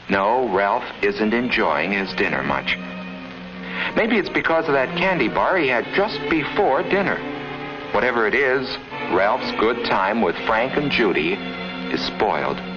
No, Ralph isn't enjoying his dinner much. Maybe it's because of that candy bar he had just before dinner. Whatever it is, Ralph's good time with Frank and Judy is spoiled.